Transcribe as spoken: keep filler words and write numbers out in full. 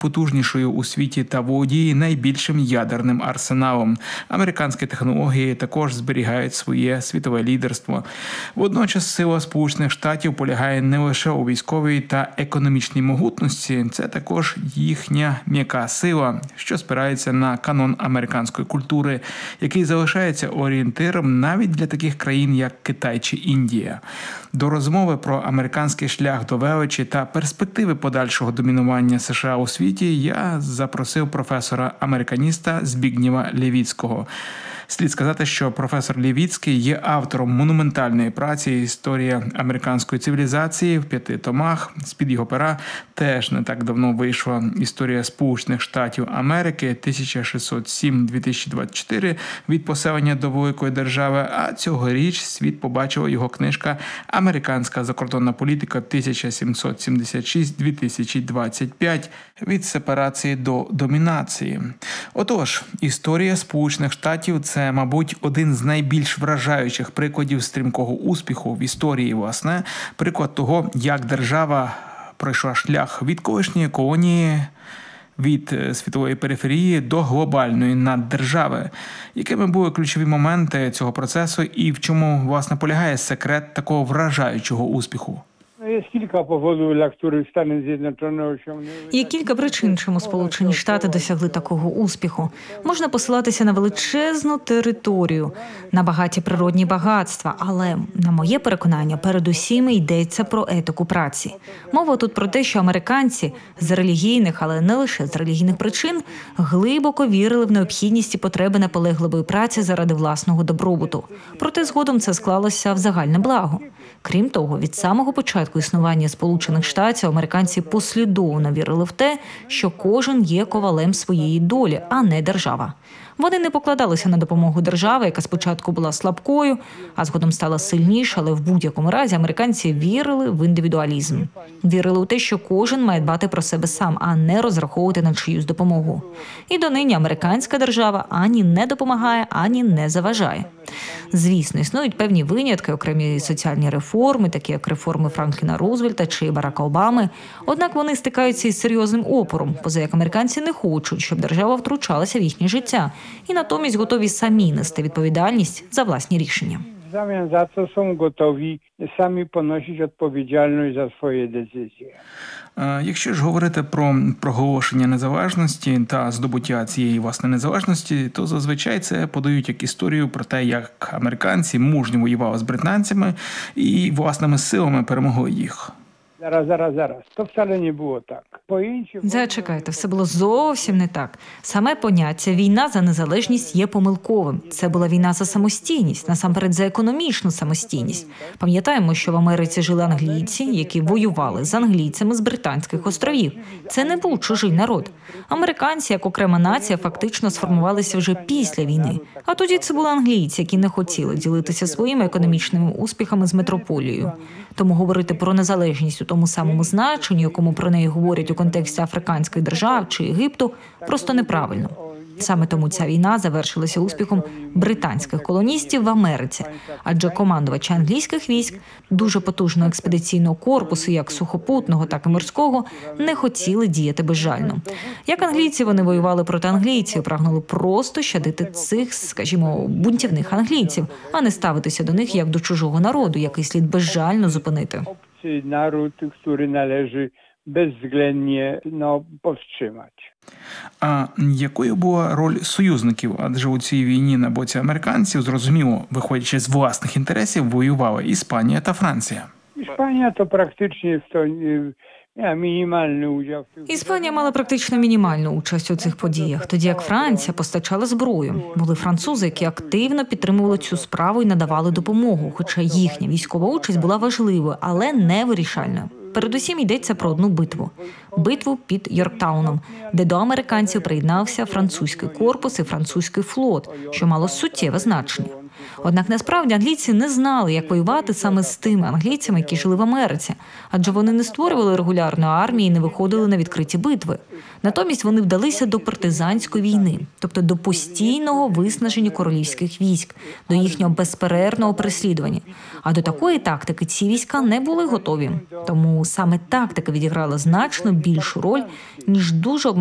потужнішою у світі та володіє найбільшим ядерним арсеналом. Американські технології також зберігають своє світове лідерство. Водночас сила Сполучених Штатів полягає не лише у військовій та економічній могутності, це також їхня м'яка сила, що спирається на канон американської культури, який залишається орієнтиром навіть для таких країн, як Китай чи Індія. До розмови про американський шлях до величі та перспективи подальшого домінування США у світі я запросив професора-американіста Збігнєва Лєвіцького. Слід сказати, що професор Лєвіцький є автором монументальної праці «Історія американської цивілізації» в п'яти томах. З-під його пера теж не так давно вийшла «Історія Сполучених Штатів Америки тисяча шістсот сім - дві тисячі двадцять чотири. Від поселення до великої держави», а цьогоріч світ побачила його книжка «Американська закордонна політика тисяча сімсот сімдесят шість - дві тисячі двадцять п'ять. Від сепарації до домінації». Отож, історія Сполучених Штатів – це, мабуть, один з найбільш вражаючих прикладів стрімкого успіху в історії, власне, приклад того, як держава пройшла шлях від колишньої колонії, від світової периферії до глобальної наддержави. Якими були ключові моменти цього процесу і в чому, власне, полягає секрет такого вражаючого успіху? Є кілька поводів, для яких Штати Зjednoczone osiągnęły. Є кілька причин, чому Сполучені Штати досягли такого успіху. Можна посилатися на величезну територію, на багаті природні багатства, але, на моє переконання, передусім йдеться про етику праці. Мова тут про те, що американці з релігійних, але не лише з релігійних причин, глибоко вірили в необхідність і потреби наполегливої праці заради власного добробуту. Проте згодом це склалося в загальне благо. Крім того, від самого початку існування Сполучених Штатів американці послідовно вірили в те, що кожен є ковалем своєї долі, а не держава. Вони не покладалися на допомогу держави, яка спочатку була слабкою, а згодом стала сильніша, але в будь-якому разі американці вірили в індивідуалізм. Вірили у те, що кожен має дбати про себе сам, а не розраховувати на чиюсь допомогу. І донині американська держава ані не допомагає, ані не заважає. Звісно, існують певні винятки, окремі соціальні реформи, такі як реформи Франкліна Рузвельта чи Барака Обами. Однак вони стикаються із серйозним опором, поза як американці не хочуть, щоб держава втручалася в їхнє життя, і натомість готові самі нести відповідальність за власні рішення. Zamiast za co są gotowi sami ponosić odpowiedzialność za swoje decyzje. Якщо ж говорити про проголошення незалежності та здобуття цієї власне незалежності, то зазвичай це подають як історію про те, як американці мужньо воювали з британцями і власними силами перемогли їх. Зараз, зараз, зараз. То wcale не було так. Зачекайте, все було зовсім не так. Саме поняття «війна за незалежність» є помилковим. Це була війна за самостійність, насамперед за економічну самостійність. Пам'ятаємо, що в Америці жили англійці, які воювали з англійцями з Британських островів. Це не був чужий народ. Американці, як окрема нація, фактично сформувалися вже після війни. А тоді це були англійці, які не хотіли ділитися своїми економічними успіхами з метрополією. Тому говорити про незалежність у тому самому значенні, якому про неї говорять у контексті африканських держав чи Єгипту, просто неправильно. Саме тому ця війна завершилася успіхом британських колоністів в Америці, адже командувачі англійських військ, дуже потужного експедиційного корпусу, як сухопутного, так і морського, не хотіли діяти безжально. Як англійці, вони воювали проти англійців, прагнули просто щадити цих, скажімо, бунтівних англійців, а не ставитися до них як до чужого народу, який слід безжально зупинити. Народ, який належить безвzględnie no, powstrzymać. А якою була роль союзників? Адже у цій війні на боці американців, зрозуміло, виходячи з власних інтересів, воювали Іспанія та Франція. Іспанія то практично мінімальний уділ. Іспанія мала практично мінімальну участь у цих подіях, тоді як Франція постачала зброю. Були французи, які активно підтримували цю справу і надавали допомогу, хоча їхня військова участь була важливою, але не вирішальною. Передусім йдеться про одну битву. Битву під Йорктауном, де до американців приєднався французький корпус і французький флот, що мало суттєве значення. Однак насправді англійці не знали, як воювати саме з тими англійцями, які жили в Америці, адже вони не створювали регулярної армії і не виходили на відкриті битви. Натомість вони вдалися до партизанської війни, тобто до постійного виснаження королівських військ, до їхнього безперервного переслідування. А до такої тактики ці війська не були готові. Тому саме тактика відіграла значно більшу роль, ніж дуже